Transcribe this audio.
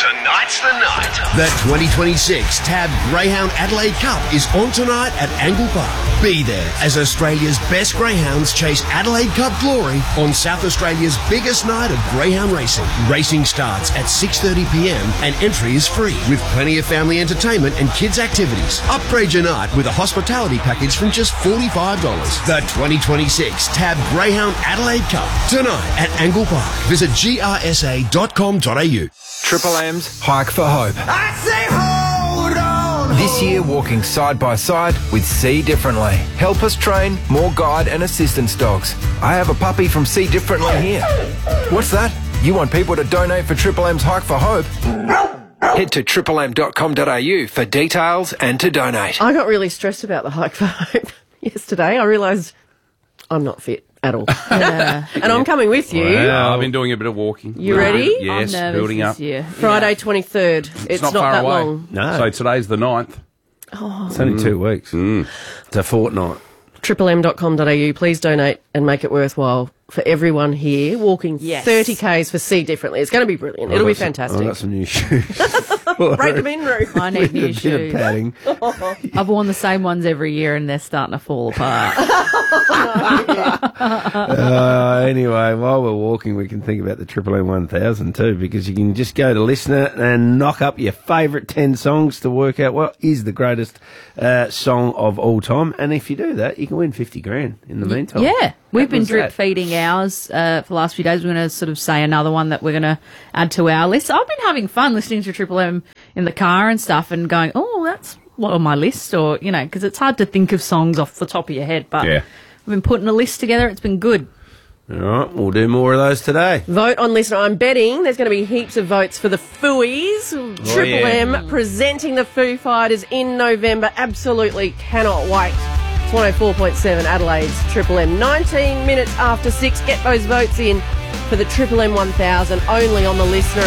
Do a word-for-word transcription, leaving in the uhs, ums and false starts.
Tonight's the night. The twenty twenty-six Tab Greyhound Adelaide Cup is on tonight at Angle Park. Be there as Australia's best greyhounds chase Adelaide Cup glory on South Australia's biggest night of greyhound racing. Racing starts at six thirty p m and entry is free with plenty of family entertainment and kids activities. Upgrade your night with a hospitality package from just forty-five dollars. The twenty twenty-six Tab Greyhound Adelaide Cup tonight at Angle Park. Visit g r s a dot com dot a u. Triple M's Hike for Hope. I say hold on. This year, walking side by side with See Differently. Help us train more guide and assistance dogs. I have a puppy from See Differently here. What's that? You want people to donate for Triple M's Hike for Hope? Head to triple m dot com dot a u for details and to donate. I got really stressed about the Hike for Hope yesterday. I realised I'm not fit at all. Yeah. And I'm coming with you. Wow, I've been doing a bit of walking. You ready? Yes, I'm nervous building this up. year. Friday twenty-third. It's, It's not, not far that away. long. No. So today's the ninth. It's only two weeks. Mm. It's a fortnight. triple m dot com dot a u. Please donate and make it worthwhile for everyone here walking Yes. thirty kays for See Differently. It's going to be brilliant. It'll be I've got some- fantastic. I've got some new shoes. Break them in, Ruth. I need new A bit of shoes. padding. I've worn the same ones every year and they're starting to fall apart. Uh, anyway, while we're walking, we can think about the Triple M one thousand too, because you can just go to Listener and knock up your favourite ten songs to work out what is the greatest uh, song of all time. And if you do that, you can win fifty grand in the meantime. Yeah, we've How been was drip that? feeding ours uh, for the last few days. We're going to sort of say another one that we're going to add to our list. I've been having fun listening to Triple M in the car and stuff and going, oh, that's what on my list, or, you know, because it's hard to think of songs off the top of your head. But Yeah. we've been putting a list together. It's been good. All right, we'll do more of those today. Vote on Listener. I'm betting there's going to be heaps of votes for the Fooies. Triple yeah. M presenting the Foo Fighters in November. Absolutely cannot wait. It's one oh four point seven Adelaide's Triple M. nineteen minutes after six. Get those votes in for the Triple M one thousand only on the Listener.